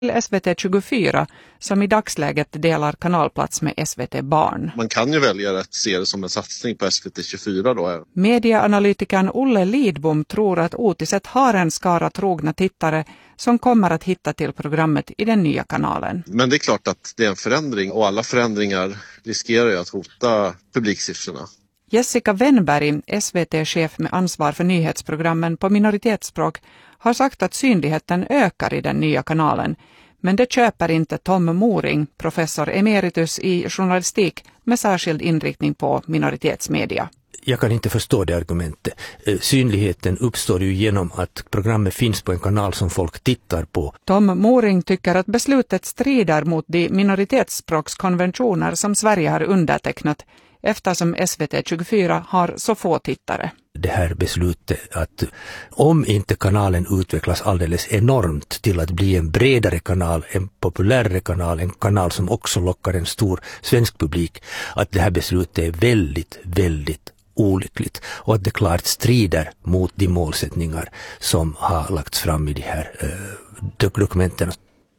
SVT 24 som i dagsläget delar kanalplats med SVT Barn. Man kan ju välja att se det som en satsning på SVT 24 då. Medieanalytikern Olle Lidbom tror att Otiset har en skara trogna tittare som kommer att hitta till programmet i den nya kanalen. Men det är klart att det är en förändring och alla förändringar riskerar ju att hota publiksiffrorna. Jessica Wennberg, SVT-chef med ansvar för nyhetsprogrammen på minoritetsspråk, har sagt att synligheten ökar i den nya kanalen. Men det köper inte Tom Moring, professor emeritus i journalistik med särskild inriktning på minoritetsmedia. Jag kan inte förstå det argumentet. Synligheten uppstår ju genom att programmet finns på en kanal som folk tittar på. Tom Moring tycker att beslutet strider mot de minoritetsspråkskonventioner som Sverige har undertecknat eftersom SVT 24 har så få tittare. Det här beslutet att om inte kanalen utvecklas alldeles enormt till att bli en bredare kanal, en populärare kanal, en kanal som också lockar en stor svensk publik, att det här beslutet är väldigt, väldigt olyckligt och att det klart strider mot de målsättningar som har lagts fram i de här dokumenten.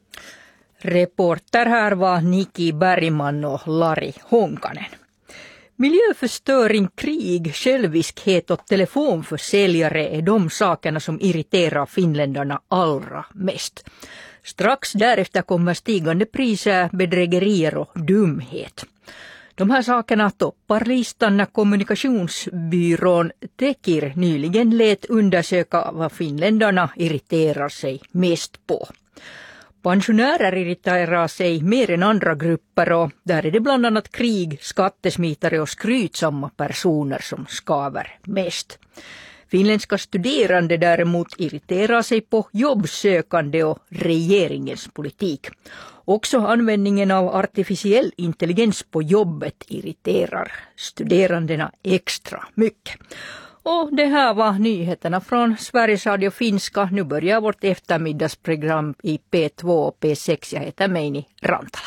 Reporter här var Niki Bergman och Lari Honkanen. Miljöförstöring, krig, själviskhet och telefonförsäljare är de sakerna som irriterar finländarna allra mest. Strax därefter kommer stigande priser, bedrägerier och dumhet. De här sakerna toppar listan när kommunikationsbyrån Tekir nyligen lät undersöka vad finländarna irriterar sig mest på. Pensionärer irriterar sig mer än andra grupper och där är det bland annat krig, skattesmitare och skrytsamma personer som skaver mest. Finländska studerande däremot irriterar sig på jobbsökande och regeringens politik. Också användningen av artificiell intelligens på jobbet irriterar studerandena extra mycket. Och det här var nyheterna från Sveriges Radio Finska. Nu börjar vårt eftermiddagsprogram i P2 och P6. Jag heter Meini Rantala.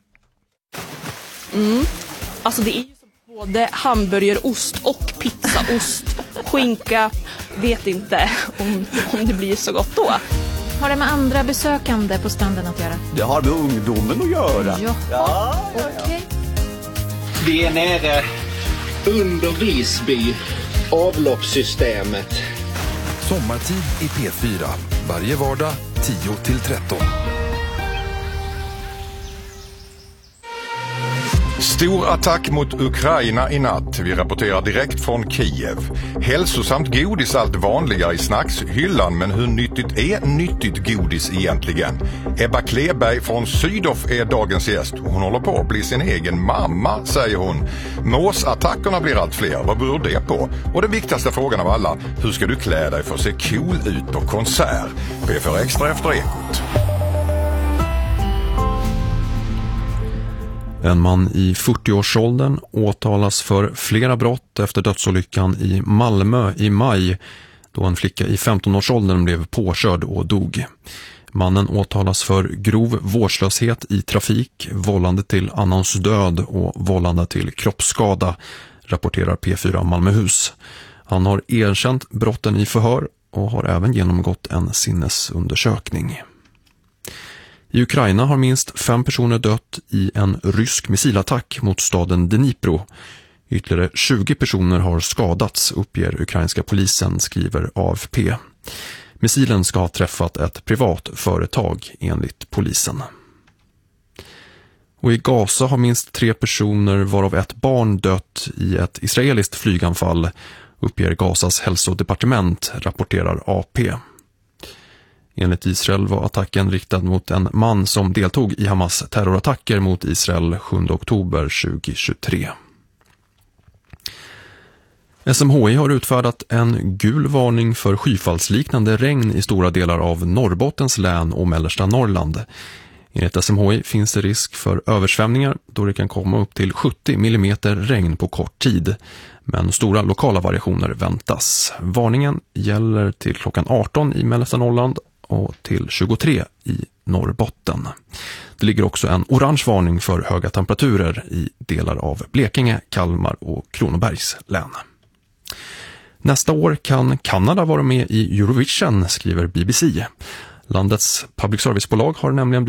Alltså det är ju både hamburgerost och pizzaost, skinka. Vet inte om det blir så gott då. Har det med andra besökande på stranden att göra? Det har med ungdomen att göra. Ja. Okej. Vi är nere under Visby. Avloppssystemet. Sommartid i P4. Varje vardag 10-13. Stor attack mot Ukraina i natt. Vi rapporterar direkt från Kiev. Hälsosamt godis allt vanligare i snackshyllan, men hur nyttigt är nyttigt godis egentligen? Ebba Kleberg från Sydoff är dagens gäst. Hon håller på att bli sin egen mamma, säger hon. Måsattackerna blir allt fler. Vad beror det på? Och den viktigaste frågan av alla, hur ska du klä dig för att se cool ut på konsert? P4 Extra efter Ekot. En man i 40-årsåldern åtalas för flera brott efter dödsolyckan i Malmö i maj, då en flicka i 15-årsåldern blev påkörd och dog. Mannen åtalas för grov vårdslöshet i trafik, vållande till annans död och vållande till kroppsskada, rapporterar P4 Malmöhus. Han har erkänt brotten i förhör och har även genomgått en sinnesundersökning. I Ukraina har minst 5 personer dött i en rysk missilattack mot staden Dnipro. Ytterligare 20 personer har skadats, uppger ukrainska polisen, skriver AFP. Missilen ska ha träffat ett privat företag, enligt polisen. Och i Gaza har minst 3 personer, varav ett barn, dött i ett israeliskt flyganfall, uppger Gazas hälsodepartement, rapporterar AP. Enligt Israel var attacken riktad mot en man som deltog i Hamas terrorattacker mot Israel 7 oktober 2023. SMHI har utfärdat en gul varning för skyfallsliknande regn i stora delar av Norrbottens län och mellersta Norrland. Enligt SMHI finns det risk för översvämningar då det kan komma upp till 70 mm regn på kort tid. Men stora lokala variationer väntas. Varningen gäller till klockan 18 i mellersta Norrland och till 23 i Norrbotten. Det ligger också en orange varning för höga temperaturer i delar av Blekinge, Kalmar och Kronobergs län. Nästa år kan Kanada vara med i Eurovision, skriver BBC. Landets public servicebolag har nämligen